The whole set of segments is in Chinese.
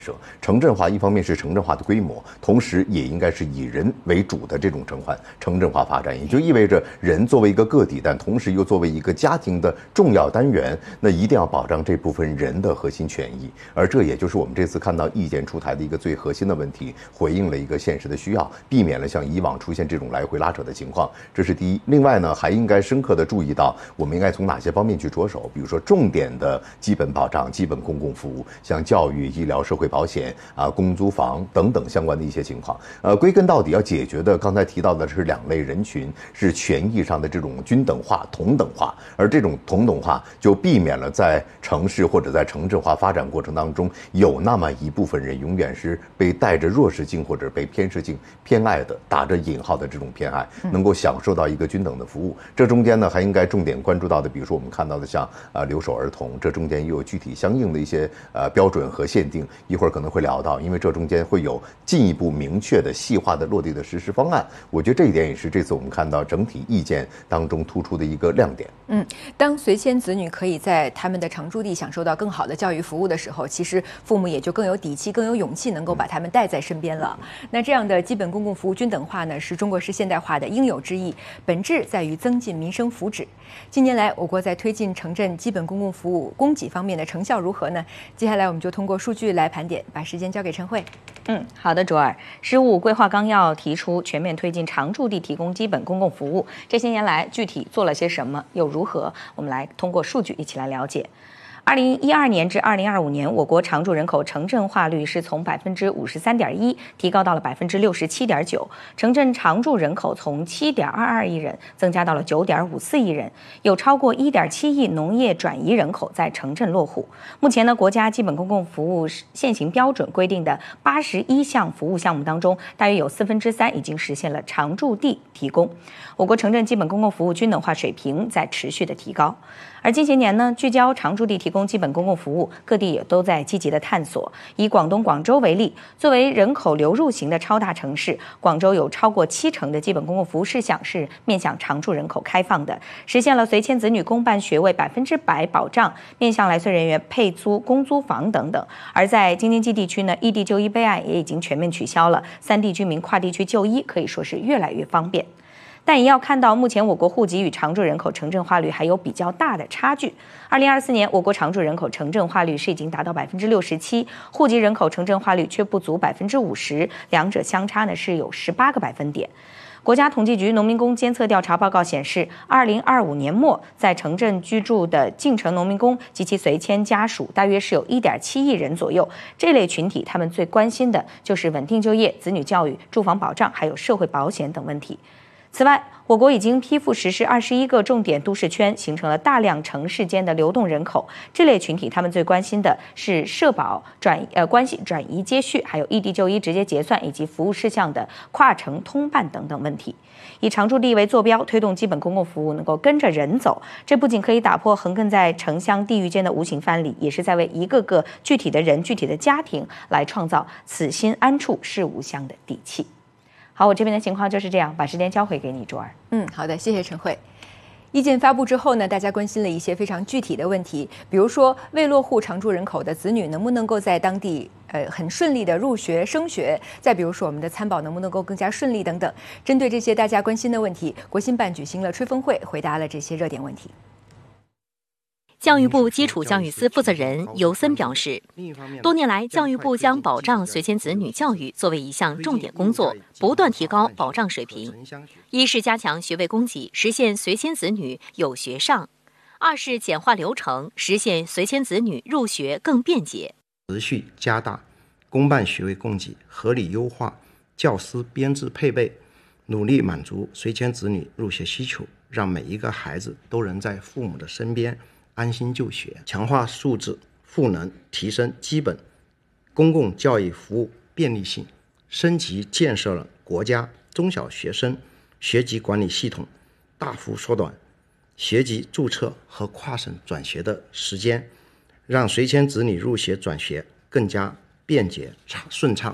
城镇化一方面是城镇化的规模，同时也应该是以人为主的这种城镇化发展，也就意味着人作为一个个体，但同时又作为一个家庭的重要单元，那一定要保障这部分人的核心权益。而这也就是我们这次看到意见出台的一个最核心的问题，回应了一个现实的需要，避免了像以往出现这种来回拉扯的情况，这是第一。另外呢，还应该深刻的注意到，我们应该从哪些方面去着手，比如说重点的基本保障、基本公共服务，像教育、医疗、社会保险公租房等等相关的一些情况。归根到底要解决的，刚才提到的是两类人群，是权益上的这种均等化、同等化，而这种同等化就避免了在城市或者在城镇化发展过程当中，有那么一部分人永远是被带着弱势性或者被偏视性偏爱的，打着引号的这种偏爱，能够享受到一个均等的服务。这中间呢，还应该重点关注到的，比如说我们看到的像留守儿童，这中间又有具体相应的一些标准和限定，一会儿可能会聊到，因为这中间会有进一步明确的细化的落地的实施方案。我觉得这一点也是这次我们看到整体意见当中突出的一个亮点。 当随迁子女可以在他们的常住地享受到更好的教育服务的时候，其实父母也就更有底气、更有勇气能够把他们带在身边了。那这样的基本公共服务均等化呢，是中国式现代化的应有之义，本质在于增进民生福祉。近年来，我国在推进城镇基本公共服务供给方面的成效如何呢？接下来我们就通过数据来盘点，把时间交给陈慧。 好的，卓尔。15规划纲要提出全面推进常住地提供基本公共服务，这些年来具体做了些什么，又如何？我们来通过数据一起来了解。2012年至2025年，我国常住人口城镇化率是从53.1%提高到了67.9%，城镇常住人口从7.22亿人增加到了9.54亿人，有超过1.7亿农业转移人口在城镇落户。目前呢，国家基本公共服务现行标准规定的81项服务项目当中，大约有3/4已经实现了常住地提供。我国城镇基本公共服务均等化水平在持续的提高。而近些年呢，聚焦常住地提供基本公共服务，各地也都在积极的探索。以广东广州为例，作为人口流入型的超大城市，广州有超过70%的基本公共服务事项是面向常住人口开放的，实现了随迁子女公办学位100%保障，面向来穗人员配租公租房等等。而在京津冀地区呢，异地就医备案也已经全面取消了，3地居民跨地区就医可以说是越来越方便。但也要看到，目前我国户籍与常住人口城镇化率还有比较大的差距。2024年，我国常住人口城镇化率是已经达到67%，户籍人口城镇化率却不足50%，两者相差呢是有18个百分点。国家统计局农民工监测调查报告显示，2025年末在城镇居住的进城农民工及其随迁家属大约是有1.7亿人左右。这类群体他们最关心的就是稳定就业、子女教育、住房保障还有社会保险等问题。此外，我国已经批复实施21个重点都市圈，形成了大量城市间的流动人口。这类群体他们最关心的是社保关系转移接续，还有异地就医直接结算以及服务事项的跨城通办等等问题。以常住地为坐标，推动基本公共服务能够跟着人走，这不仅可以打破横亘在城乡地域间的无形藩篱，也是在为一个个具体的人、具体的家庭来创造此心安处是吾乡的底气。好，我这边的情况就是这样，把时间交回给你，卓儿。 好的，谢谢陈慧。意见发布之后呢，大家关心了一些非常具体的问题，比如说未落户常住人口的子女能不能够在当地很顺利的入学升学，再比如说我们的参保能不能够更加顺利等等。针对这些大家关心的问题，国新办举行了吹风会，回答了这些热点问题。 教育部基础教育司负责人尤森表示，多年来，教育部将保障随迁子女教育作为一项重点工作，不断提高保障水平。一是加强学位供给，实现随迁子女有学上；二是简化流程，实现随迁子女入学更便捷。 持续加大公办学位供给，合理优化教师编制配备，努力满足随迁子女入学需求，让每一个孩子都能在父母的身边安心就学，强化素质赋能，提升基本公共教育服务便利性，升级建设了国家中小学生学籍管理系统，大幅缩短学籍注册和跨省转学的时间，让随迁子女入学转学更加便捷顺畅。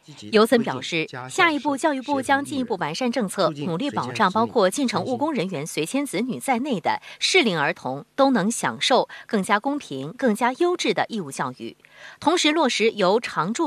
尤森表示，下一步教育部将进一步完善政策，努力保障包括进城务工人员随迁子女在内的适龄儿童都能享受更加公平、更加优质的义务教育，同时落实由常驻